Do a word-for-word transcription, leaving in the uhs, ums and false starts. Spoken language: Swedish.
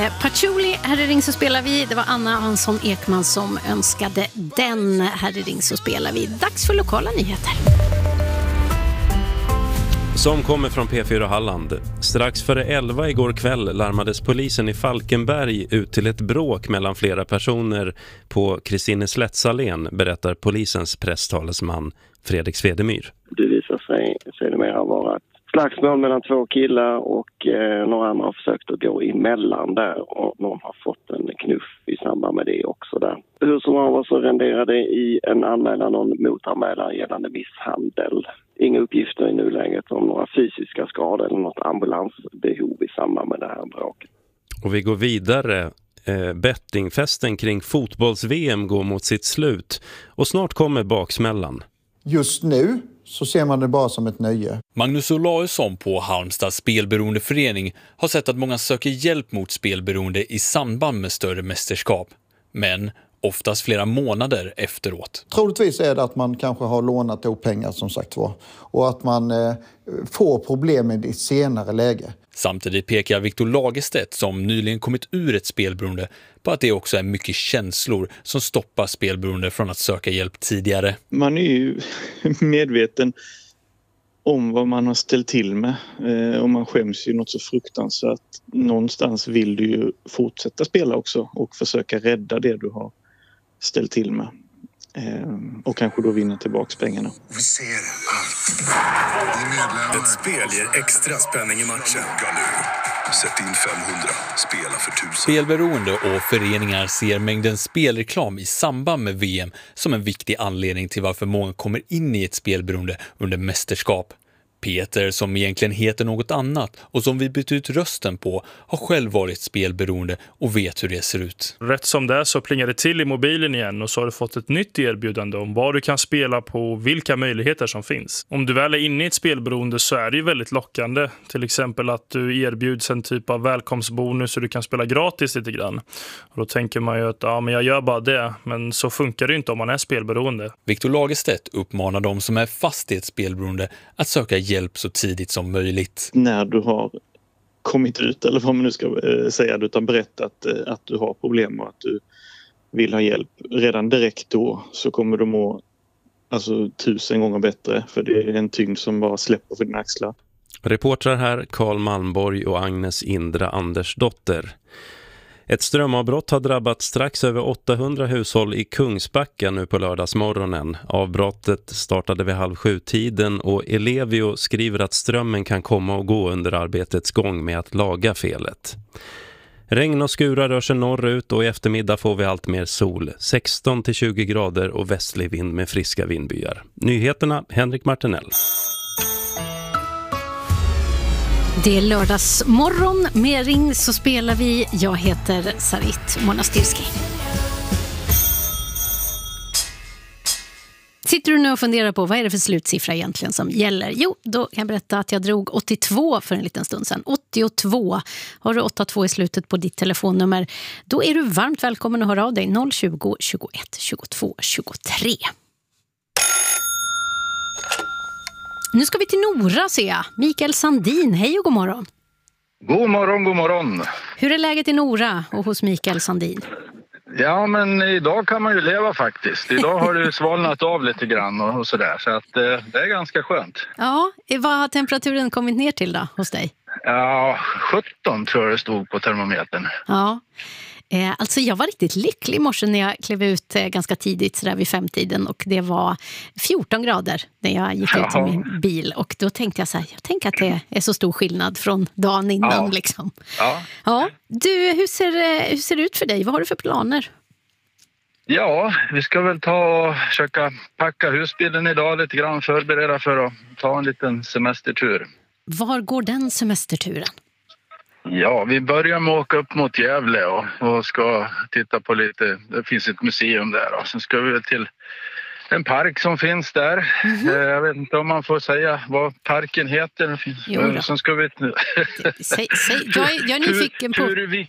Patchouli, här i Ring så spelar vi. Det var Anna Hansson Ekman som önskade den. Här i Ring så spelar vi. Dags för lokala nyheter. Som kommer från P fyra Halland. Strax före elva igår kväll larmades polisen i Falkenberg ut till ett bråk mellan flera personer på Kristineslättsallén, berättar polisens presstalesman Fredrik Svedemyr. Det visar sig sedermera vara ett slagsmål mellan två killar och eh, några andra har försökt att gå emellan där och någon har fått en knuff i samband med det också där. Hur som var så renderade i en anmälan och en motanmälan gällande misshandel. Inga uppgifter i nuläget om några fysiska skador eller något ambulansbehov i samband med det här bråket. Och vi går vidare. Eh, bettingfesten kring fotbolls-V M går mot sitt slut och snart kommer baksmällan. Just nu så ser man det bara som ett nöje. Magnus Olausson på Halmstad spelberoendeförening har sett att många söker hjälp mot spelberoende i samband med större mästerskap. Men oftast flera månader efteråt. Troligtvis är det att man kanske har lånat ihop pengar som sagt var. Och att man eh, får problem i ett senare läge. Samtidigt pekar Victor Lagerstedt, som nyligen kommit ur ett spelberoende, på att det också är mycket känslor som stoppar spelberoende från att söka hjälp tidigare. Man är ju medveten om vad man har ställt till med. Eh, och man skäms ju något så fruktansvärt. Någonstans vill du ju fortsätta spela också och försöka rädda det du har ställt till med. Eh, och kanske då vinna tillbaka pengarna. Vi ser allt. Ett spel ger extra spänning i matchen. Sätt in femhundra, spela för tusen. Spelberoende och föreningar ser mängden spelreklam i samband med V M som en viktig anledning till varför många kommer in i ett spelberoende under mästerskap. Peter, som egentligen heter något annat och som vi bytt ut rösten på, har själv varit spelberoende och vet hur det ser ut. Rätt som det är så plingar det till i mobilen igen och så har du fått ett nytt erbjudande om vad du kan spela på och vilka möjligheter som finns. Om du väl är inne i ett spelberoende så är det ju väldigt lockande. Till exempel att du erbjuds en typ av välkomstbonus så du kan spela gratis lite grann. Och då tänker man ju att ja, men jag gör bara det. Men så funkar det ju inte om man är spelberoende. Victor Lagerstedt uppmanar de som är fast i ett spelberoende att söka hjälp så tidigt som möjligt. När du har kommit ut, eller vad man nu ska eh, säga, du har berättat eh, att du har problem och att du vill ha hjälp. Redan direkt då så kommer du må alltså, tusen gånger bättre, för det är en tyngd som bara släpper för dina axlar. Reportrar här Carl Malmborg och Agnes Indra Andersdotter. Ett strömavbrott har drabbat strax över åttahundra hushåll i Kungsbacka nu på lördagsmorgonen. Avbrottet startade vid halv sju-tiden och Ellevio skriver att strömmen kan komma och gå under arbetets gång med att laga felet. Regn och skurar rör sig norrut och i eftermiddag får vi allt mer sol. sexton till tjugo grader och västlig vind med friska vindbyar. Nyheterna, Henrik Martinell. Det är lördagsmorgon. Med Ring så spelar vi. Jag heter Sarit Monastirski. Sitter du nu och funderar på vad är det för slutsiffra egentligen som gäller? Jo, då kan jag berätta att jag drog åttiotvå för en liten stund sedan. åttiotvå. Har du åttiotvå i slutet på ditt telefonnummer, då är du varmt välkommen att höra av dig. noll tjugo, tjugoett, tjugotvå, tjugotre. Nu ska vi till Nora, ser jag. Mikael Sandin, hej och god morgon. God morgon, god morgon. Hur är läget i Nora och hos Mikael Sandin? Ja, men idag kan man ju leva faktiskt. Idag har det svalnat av lite grann och, och sådär. Så att eh, det är ganska skönt. Ja, vad har temperaturen kommit ner till då hos dig? Ja, sjutton tror jag det stod på termometern. Ja, eh, alltså jag var riktigt lycklig i morse när jag klev ut eh, ganska tidigt sådär vid femtiden. Och det var fjorton grader när jag gick ut i min bil. Och då tänkte jag så här, jag tänker att det är så stor skillnad från dagen innan ja. liksom. Ja. Ja, du, hur ser, hur ser det ut för dig? Vad har du för planer? Ja, vi ska väl ta och försöka packa husbilen idag lite grann, förbereda för att ta en liten semestertur. Var går den semesterturen? Ja, vi börjar med att åka upp mot Gävle och, och ska titta på lite, det finns ett museum där och sen ska vi till en park som finns där. Mm-hmm. Jag vet inte om man får säga vad parken heter. Jo då. Sen ska vi... säg, säg. Jag, är, jag är nyfiken på... Turuvik,